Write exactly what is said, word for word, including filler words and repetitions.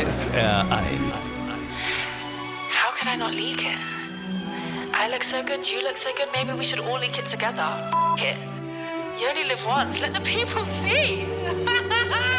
S R eins. How could I not leak it? I look so good, you look so good, maybe we should all leak it together. F- it. You only live once, let the people see.